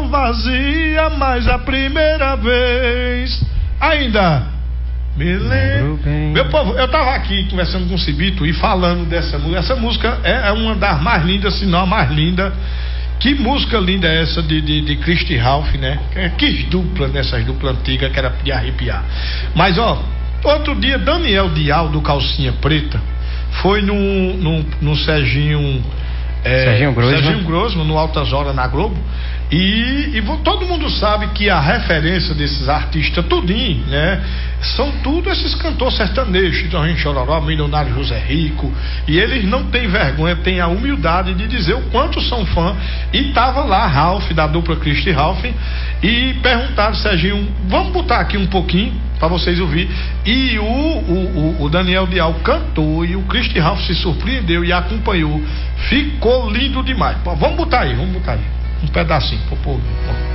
mão vazia, mas a primeira vez ainda me lembro. Meu povo, eu tava aqui conversando com o Cibito e falando dessa música. Essa música é uma das mais lindas, se não a mais linda. Que música linda é essa de Christy Ralph, né? Que dupla dessas duplas antigas que era de arrepiar. Mas ó, outro dia Daniel Dial do Calcinha Preta foi no Serginho Grosman, no Altas Horas na Globo. E todo mundo sabe que a referência desses artistas tudinho, né? São tudo esses cantores sertanejos, Chitãozinho Chororó, Milionário José Rico. E eles não têm vergonha, têm a humildade de dizer o quanto são fã. E tava lá Ralph, da dupla Christy Ralph, e perguntaram, Serginho, vamos botar aqui um pouquinho para vocês ouvirem. E o Daniel Dial cantou e o Christy Ralph se surpreendeu e acompanhou. Ficou lindo demais. Vamos botar aí. Um pedacinho pro povo.